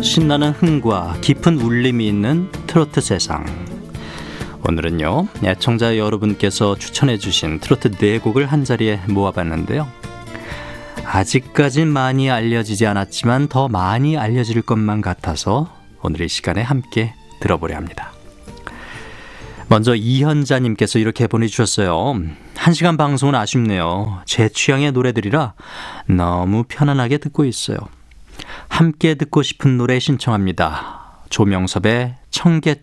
신나는 흥과 깊은 울림이 있는 트로트 세상. 오늘은요, 애청자 여러분께서 추천해 주신 트로트 4곡을 한자리에 모아봤는데요. 아직까진 많이 알려지지 않았지만 더 많이 알려질 것만 같아서 오늘 이 시간에 함께 들어보려 합니다. 먼저 이현자님께서 이렇게 보내주셨어요. 1시간 방송은 아쉽네요. 제 취향의 노래들이라 너무 편안하게 듣고 있어요. 함께 듣고 싶은 노래 신청합니다. 조명섭의 청계